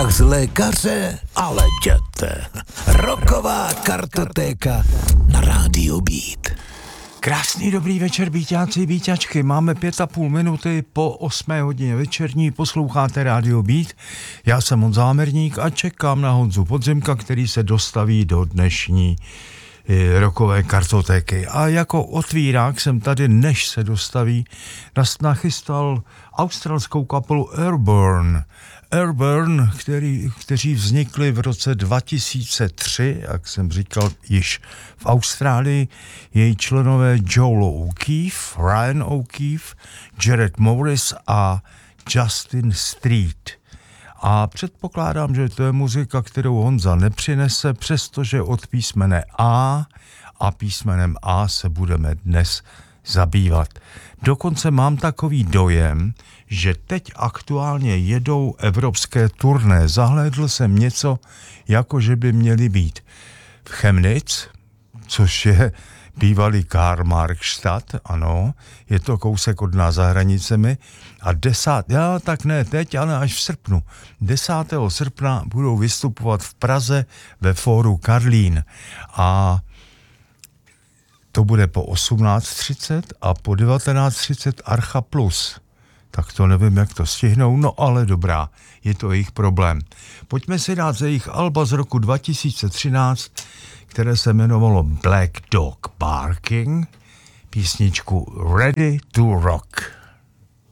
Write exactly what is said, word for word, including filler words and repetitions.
z lékaře, ale jděte. Rocková kartotéka na rádiu Beat. Krásný dobrý večer, Beatáci, Beaťačky. Máme pět a půl minuty po osmé hodině večerní, posloucháte rádio Beat. Já jsem Honza Zámerník a čekám na Honzu Podzimka, který se dostaví do dnešní e, rockové kartotéky. A jako otvírák jsem tady, než se dostaví, nás nachystal australskou kapelu Airborne. Airborne, který, kteří vznikli v roce dva tisíce tři, jak jsem říkal, již v Austrálii. Její členové Joel O'Keefe, Ryan O'Keefe, Jared Morris a Justin Street. A předpokládám, že to je muzika, kterou Honza nepřinese, přestože od písmene A a písmenem A se budeme dnes zabývat. Dokonce mám takový dojem, že teď aktuálně jedou evropské turné. Zahlédl jsem něco, jako že by měli být v Chemnitz, což je bývalý Karl-Marx-stadt, ano, je to kousek od nás za hranicemi. A desát, já tak ne teď, ale až v srpnu. desátého srpna budou vystupovat v Praze ve fóru Karlín. A to bude po osmnáct třicet a po devatenáct třicet Archa Plus. Tak to nevím, jak to stihnou, no ale dobrá, je to jejich problém. Pojďme si dát ze jejich alba z roku dva tisíce třináct, které se jmenovalo Black Dog Barking, písničku Ready to Rock.